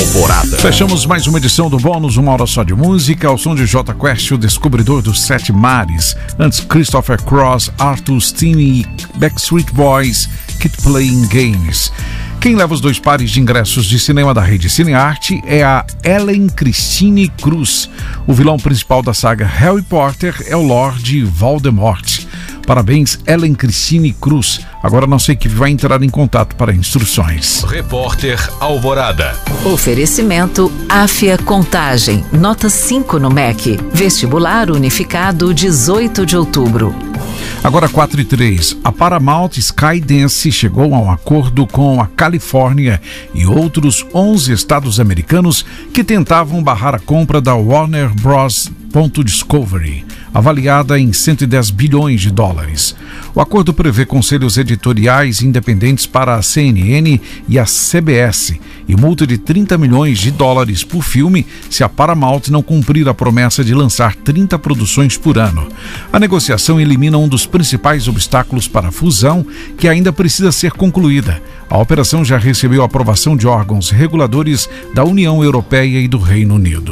Alvorada. Fechamos mais uma edição do Bônus, uma hora só de música, ao som de Jota Quest, o descobridor dos 7 mares. Antes, Christopher Cross, Arthur Steen e Backstreet Boys, Keep Playing Games. Quem leva os 2 pares de ingressos de cinema da rede Cinearte é a Ellen Christine Cruz. O vilão principal da saga Harry Potter é o Lord Voldemort. Parabéns, Ellen Christine Cruz. Agora nossa equipe vai entrar em contato para instruções. Repórter Alvorada. Oferecimento Áfia Contagem. Nota 5 no MEC. Vestibular Unificado, 18 de outubro. Agora 4:03. A Paramount Skydance chegou a um acordo com a Califórnia e outros 11 estados americanos que tentavam barrar a compra da Warner Bros. Discovery, avaliada em 110 bilhões de dólares. O acordo prevê conselhos editoriais independentes para a CNN e a CBS e multa de 30 milhões de dólares por filme se a Paramount não cumprir a promessa de lançar 30 produções por ano. A negociação elimina um dos principais obstáculos para a fusão, que ainda precisa ser concluída. A operação já recebeu a aprovação de órgãos reguladores da União Europeia e do Reino Unido.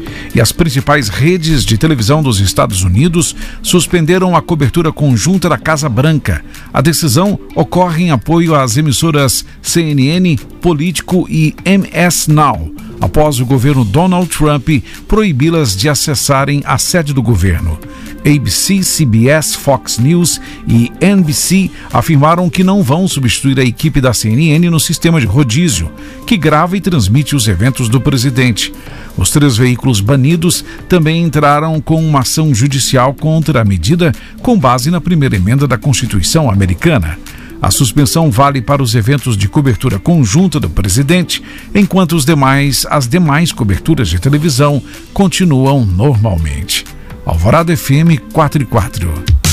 E as principais redes de televisão dos Estados Unidos suspenderam a cobertura conjunta da Casa Branca. A decisão ocorre em apoio às emissoras CNN, Político e MS Now, após o governo Donald Trump proibi-las de acessarem a sede do governo. ABC, CBS, Fox News e NBC afirmaram que não vão substituir a equipe da CNN no sistema de rodízio, que grava e transmite os eventos do presidente. Os 3 veículos banidos também entraram com uma ação judicial contra a medida com base na primeira emenda da Constituição americana. A suspensão vale para os eventos de cobertura conjunta do presidente, enquanto as demais coberturas de televisão continuam normalmente. Alvorada FM 4:04.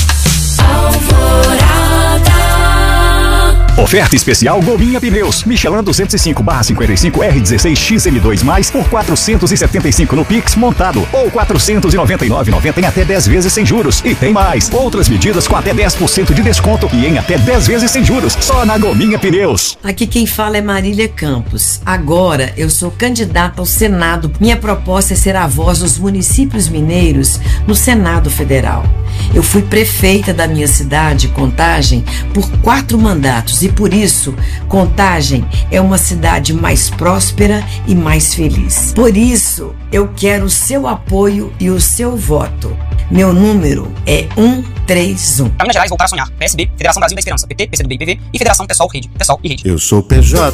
Oferta especial Gominha Pneus. Michelin 205/55 R16XM2+, por 475 no Pix montado, ou 499,90 em até 10 vezes sem juros. E tem mais, outras medidas com até 10% de desconto e em até 10 vezes sem juros, só na Gominha Pneus. Aqui quem fala é Marília Campos. Agora eu sou candidata ao Senado. Minha proposta é ser a voz dos municípios mineiros no Senado Federal. Eu fui prefeita da minha cidade, Contagem, por 4 mandatos e por isso, Contagem é uma cidade mais próspera e mais feliz. Por isso, eu quero o seu apoio e o seu voto. Meu número é 131. Minas Gerais, voltar a sonhar. PSB, Federação Brasil da Esperança, PT, PCdoB e PV e Federação Pessoal, Rede. Pessoal e Rede. Eu sou PJ,